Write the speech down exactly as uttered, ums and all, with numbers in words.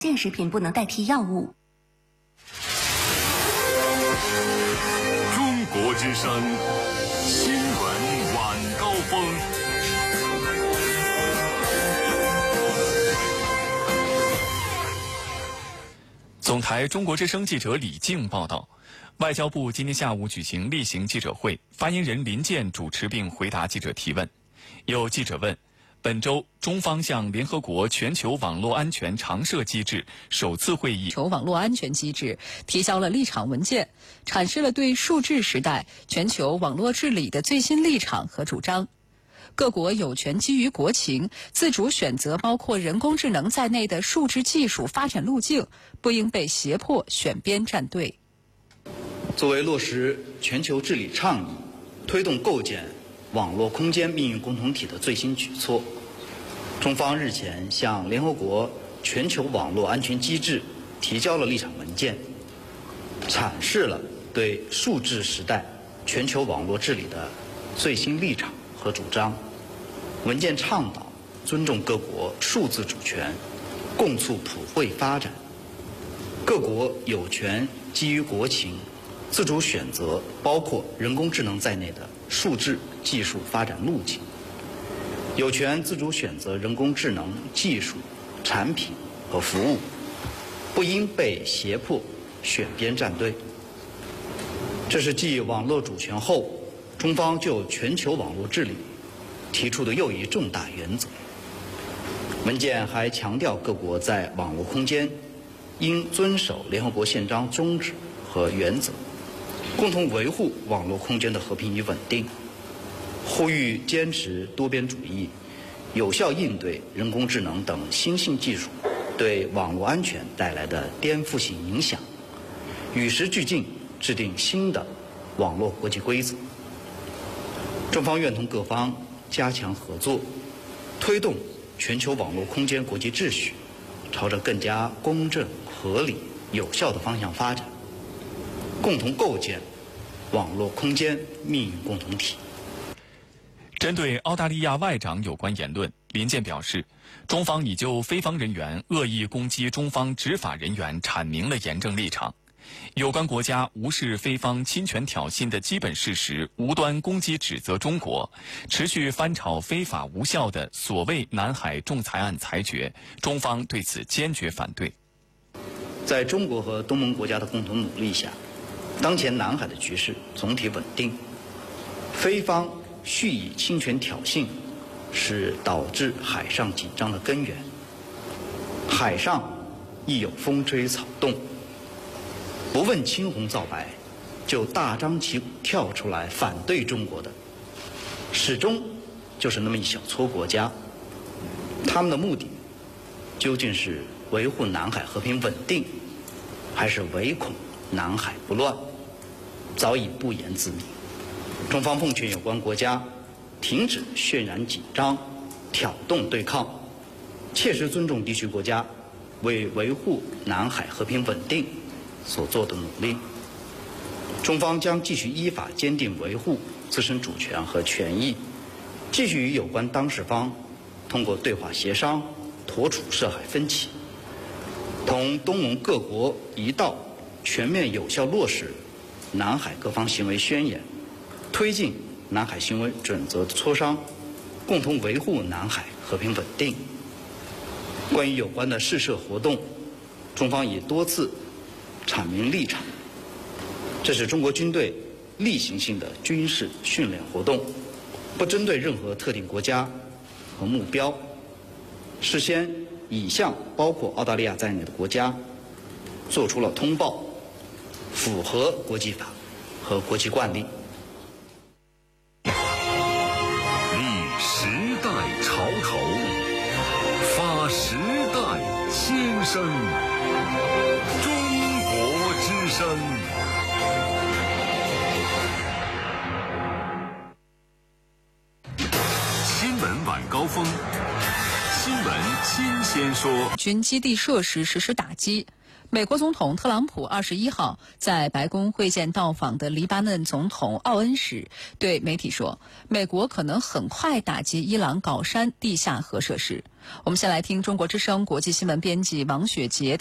健食品不能代替药物。 中国之声新闻晚高峰。 总台中国之声记者李静报道，外交部今天下午举行例行记者会，发言人林健主持并回答记者提问。有记者问，本周中方向联合国全球网络安全常设机制首次会议全球网络安全机制提交了立场文件，阐释了对数字时代全球网络治理的最新立场和主张。各国有权基于国情，自主选择包括人工智能在内的数字技术发展路径，不应被胁迫选边站队。 作为落实全球治理倡议，推动构建网络空间命运共同体的最新举措，中方日前向联合国全球网络安全机制提交了立场文件，阐释了对数字时代全球网络治理的最新立场和主张。文件倡导尊重各国数字主权，共促普惠发展。各国有权基于国情，自主选择包括人工智能在内的数字技术发展路径，有权自主选择人工智能技术、产品和服务，不应被胁迫选边站队。这是继网络主权后，中方就全球网络治理提出的又一重大原则。文件还强调，各国在网络空间应遵守联合国宪章宗旨和原则，共同维护网络空间的和平与稳定，呼吁坚持多边主义，有效应对人工智能等新兴技术对网络安全带来的颠覆性影响，与时俱进制定新的网络国际规则。中方愿同各方加强合作，推动全球网络空间国际秩序朝着更加公正、合理、有效的方向发展，共同构建网络空间命运共同体。 针对澳大利亚外长有关言论，林健表示，中方已就非方人员恶意攻击中方执法人员阐明了严正立场。有关国家无视非方侵权挑衅的基本事实，无端攻击指责中国，持续翻炒非法无效的所谓南海仲裁案裁决，中方对此坚决反对。 在中国和东盟国家的共同努力下，当前南海的局势总体稳定，非方蓄意侵权挑衅是导致海上紧张的根源。海上亦有风吹草动，不问青红皂白就大张旗鼓跳出来反对中国的，始终就是那么一小撮国家。他们的目的究竟是维护南海和平稳定，还是唯恐南海不乱，早已不言自明。中方奉劝有关国家停止渲染紧张、挑动对抗，切实尊重地区国家为维护南海和平稳定所做的努力。中方将继续依法坚定维护自身主权和权益，继续与有关当事方通过对话协商妥处涉海分歧，同东盟各国一道全面有效落实南海各方行为宣言，推进南海行为准则的磋商，共同维护南海和平稳定。关于有关的试射活动，中方已多次阐明立场，这是中国军队例行性的军事训练活动，不针对任何特定国家和目标，事先已向包括澳大利亚在内的国家做出了通报，符合国际法和国际惯例。 立时代潮头，发时代先声，中国之声。新闻晚高峰，新闻新鲜说。 军基地设施实施打击， 美国总统特朗普二十一号在白宫会见到访的黎巴嫩总统奥恩时，对媒体说，美国可能很快打击伊朗搞山地下核设施。我们先来听中国之声国际新闻编辑王雪杰